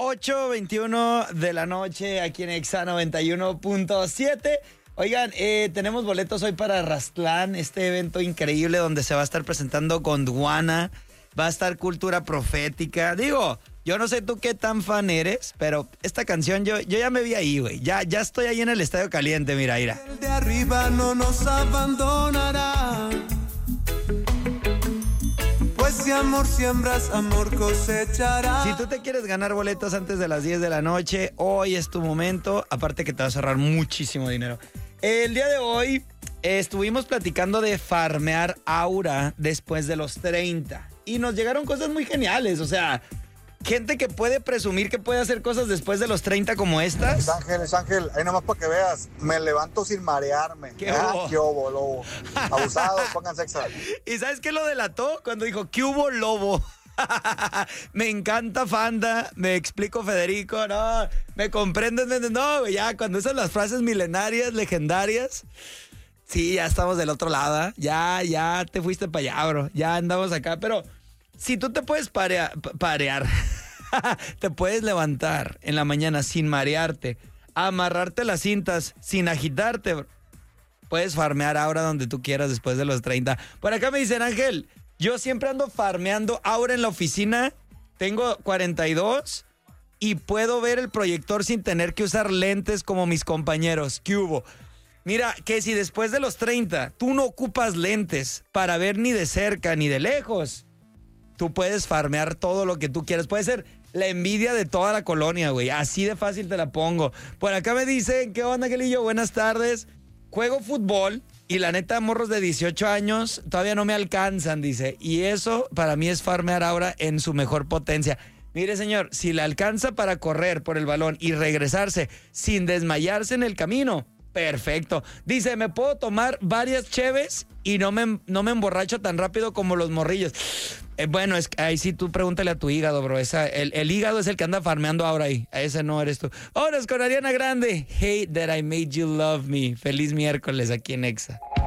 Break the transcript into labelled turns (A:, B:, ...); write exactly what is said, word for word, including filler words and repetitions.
A: ocho veintiuno de la noche aquí en Exa noventa y uno punto siete. Oigan, eh, tenemos boletos hoy para Rastlán, este evento increíble donde se va a estar presentando Gondwana, va a estar Cultura Profética. Digo, yo no sé tú qué tan fan eres, pero esta canción yo, yo ya me vi ahí, güey. Ya, ya estoy ahí en el Estadio Caliente, mira, mira.
B: El de arriba no nos abandonará. Pues si amor siembras, amor cosechará.
A: Si tú te quieres ganar boletos antes de las diez de la noche, hoy es tu momento. Aparte que te vas a ahorrar muchísimo dinero. El día de hoy eh, estuvimos platicando de farmear aura después de los treinta. Y nos llegaron cosas muy geniales, o sea, gente que puede presumir que puede hacer cosas después de los treinta como estas.
C: Es Ángel, es Ángel, ahí nomás para que veas, me levanto sin marearme.
A: ¿Qué
C: ah,
A: hubo?
C: ¿Qué hubo, lobo? Abusado, pónganse extra.
A: ¿Y sabes qué lo delató? Cuando dijo, ¿qué hubo, lobo? Me encanta Fanda, me explico Federico, no, me comprendes, no, ya cuando usan las frases milenarias, legendarias, sí, ya estamos del otro lado, ya, ya te fuiste para allá, bro, ya andamos acá, pero si tú te puedes parea, parear, te puedes levantar en la mañana sin marearte, amarrarte las cintas sin agitarte, bro. Puedes farmear ahora donde tú quieras después de los treinta. Por acá me dicen, Ángel, yo siempre ando farmeando ahora en la oficina, tengo cuarenta y dos y puedo ver el proyector sin tener que usar lentes como mis compañeros. ¿Qué hubo? Mira, que si después de los treinta tú no ocupas lentes para ver ni de cerca ni de lejos, tú puedes farmear todo lo que tú quieras. Puede ser la envidia de toda la colonia, güey. Así de fácil te la pongo. Por acá me dicen, ¿qué onda, Angelillo? Buenas tardes. Juego fútbol y la neta, morros de dieciocho años todavía no me alcanzan, dice. Y eso para mí es farmear ahora en su mejor potencia. Mire, señor, si le alcanza para correr por el balón y regresarse sin desmayarse en el camino, perfecto. Dice, me puedo tomar varias cheves y no me, no me emborracho tan rápido como los morrillos. Eh, bueno, es ahí sí tú pregúntale a tu hígado, bro. Esa, el, el hígado es el que anda farmeando ahora ahí. A ese no eres tú. Ahora es con Ariana Grande. Hate that I made you love me. Feliz miércoles aquí en Exa.